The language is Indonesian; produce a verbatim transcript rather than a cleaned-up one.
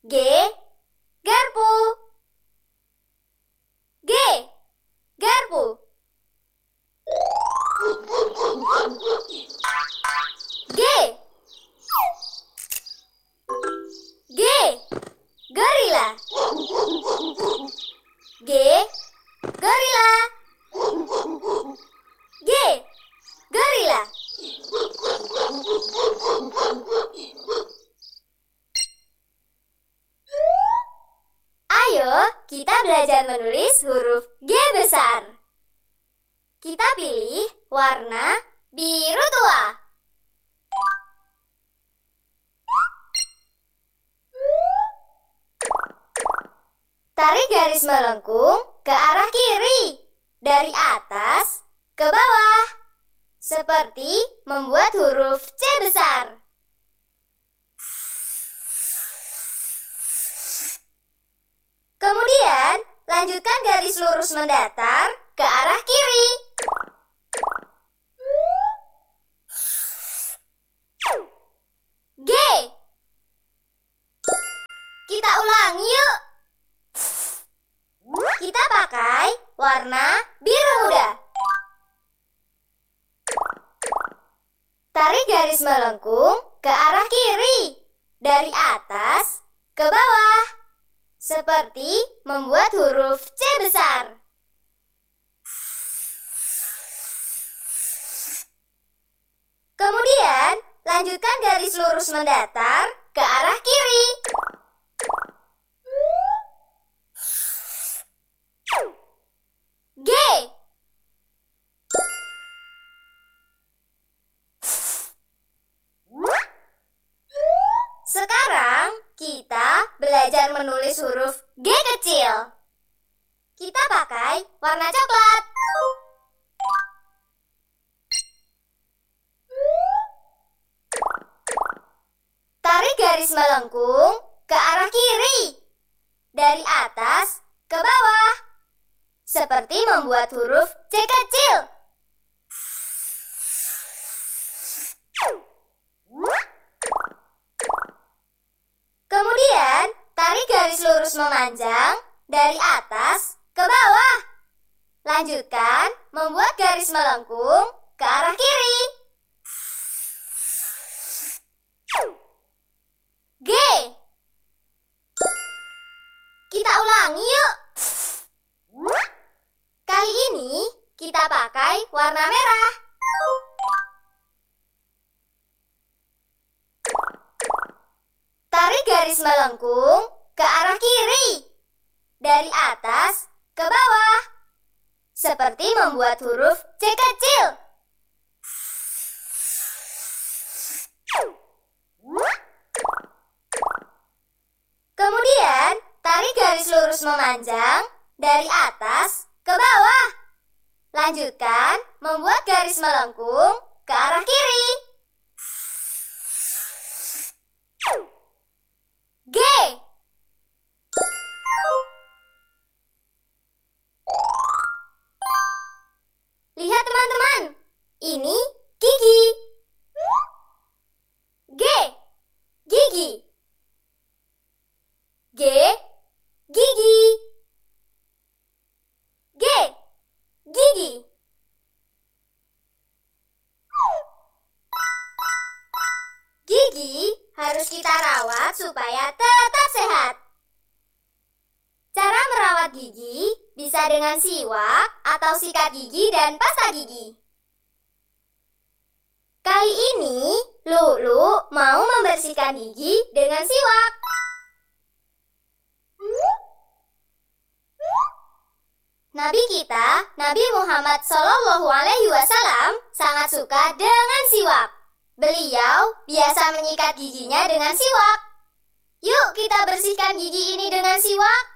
G. Garpu. G. Garpu. G. G. Gorila. G. Gorila. G. Gorila. Ayo kita belajar menulis huruf G besar. Kita pilih warna biru tua. Tarik garis melengkung ke arah kiri, dari atas ke bawah, seperti membuat huruf C besar. Kemudian, lanjutkan garis lurus mendatar ke arah kiri. G. Kita ulangi yuk. Kita pakai warna biru muda. Tarik garis melengkung ke arah kiri, dari atas ke bawah, seperti membuat huruf C besar. Kemudian, lanjutkan garis lurus mendatar ke arah kiri. G. Sekarang kita belajar menulis huruf G kecil. Kita pakai warna coklat. Tarik garis melengkung ke arah kiri, dari atas ke bawah, seperti membuat huruf C kecil. Kemudian, tarik garis lurus memanjang dari atas ke bawah. Lanjutkan membuat garis melengkung ke arah kiri. G. Kita ulangi yuk. Kali ini kita pakai warna merah. Tarik garis melengkung ke arah kiri, dari atas ke bawah, seperti membuat huruf C kecil. Kemudian, tarik garis lurus memanjang dari atas ke bawah. Lanjutkan membuat garis melengkung ke arah kiri. G. Lihat teman-teman, ini gigi. G. Gigi. G. Gigi. G. Gigi. Gigi harus kita rawat supaya tetap sehat. Cara merawat gigi bisa dengan siwak atau sikat gigi dan pasta gigi. Kali ini, Lulu mau membersihkan gigi dengan siwak. Nabi kita, Nabi Muhammad Shallallahu Alaihi Wasallam, sangat suka dengan siwak. Beliau biasa menyikat giginya dengan siwak. Yuk kita bersihkan gigi ini dengan siwak.